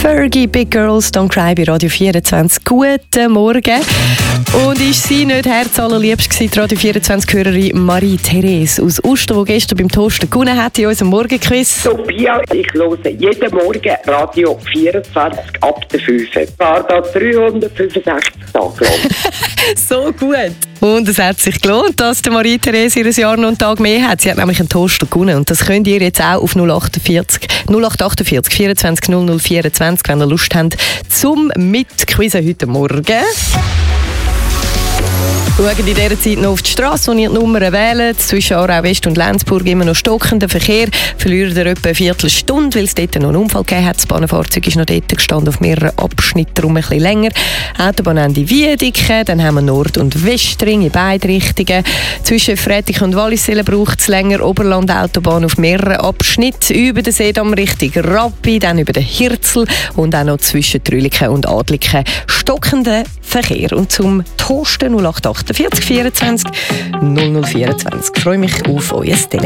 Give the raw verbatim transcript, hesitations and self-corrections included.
Fergie, Big Girls Don't Cry bei Radio vierundzwanzig. Guten Morgen. Und ist sie nicht herzallerliebst gewesen, die Radio vierundzwanzig-Hörerin Marie-Therese aus Uster, die gestern beim Toasten gewonnen hat in unserem Morgenquiz? Sophia, ich höre jeden Morgen Radio vierundzwanzig ab der fünf. Ich war da dreihundertfünfundsechzig Tage lang. So gut. Und es hat sich gelohnt, dass die Marie-Therese ihr Jahr noch einen Tag mehr hat. Sie hat nämlich einen Toaster gewonnen. Und das könnt ihr jetzt auch auf null acht acht vier vierundzwanzig null null vierundzwanzig, wenn ihr Lust habt, zum Mitquizzen heute Morgen. Schaut in dieser Zeit noch auf die Straße, wo ihr die Nummern wählt. Zwischen Aarau West und Lenzburg immer noch stockender Verkehr. Verliert ihr etwa eine Viertelstunde, weil es dort noch einen Unfall gegeben hat. Das Bahnfahrzeug ist noch dort gestanden, auf mehreren Abschnitten, darum ein bisschen länger. Autobahnende Wiedeke, dann haben wir Nord- und Westring in beide Richtungen. Zwischen Frettich und Wallisellen braucht es länger. Oberland-Autobahn auf mehreren Abschnitten. Über den Seedamm Richtung Rappi, dann über den Hirzel und auch noch zwischen Trüliken und Adliken stockender Verkehr. Und zum Toasten null acht acht vier vierundzwanzig null null vierundzwanzig. Ich freue mich auf euer Telefon.